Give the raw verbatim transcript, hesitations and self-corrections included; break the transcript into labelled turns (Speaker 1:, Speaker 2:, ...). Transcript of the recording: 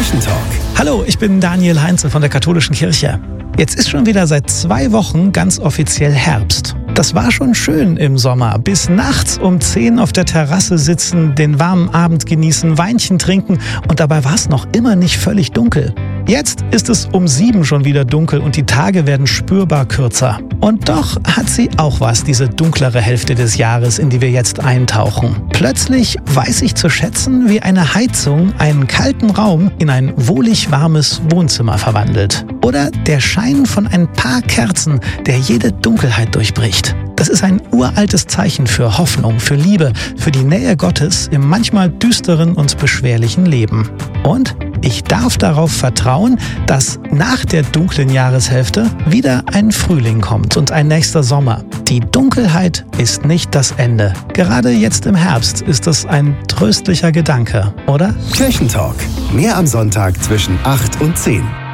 Speaker 1: Kirchentalk.
Speaker 2: Hallo, ich bin Daniel Heinze von der Katholischen Kirche. Jetzt ist schon wieder seit zwei Wochen ganz offiziell Herbst. Das war schon schön im Sommer. Bis nachts um zehn auf der Terrasse sitzen, den warmen Abend genießen, Weinchen trinken und dabei war es noch immer nicht völlig dunkel. Jetzt ist es um sieben schon wieder dunkel und die Tage werden spürbar kürzer. Und doch hat sie auch was, diese dunklere Hälfte des Jahres, in die wir jetzt eintauchen. Plötzlich weiß ich zu schätzen, wie eine Heizung einen kalten Raum in ein wohlig warmes Wohnzimmer verwandelt. Oder der Schein von ein paar Kerzen, der jede Dunkelheit durchbricht. Das ist ein uraltes Zeichen für Hoffnung, für Liebe, für die Nähe Gottes im manchmal düsteren und beschwerlichen Leben. Und ich darf darauf vertrauen, dass nach der dunklen Jahreshälfte wieder ein Frühling kommt und ein nächster Sommer. Die Dunkelheit ist nicht das Ende. Gerade jetzt im Herbst ist es ein tröstlicher Gedanke, oder?
Speaker 1: Kirchentalk. Mehr am Sonntag zwischen acht und zehn.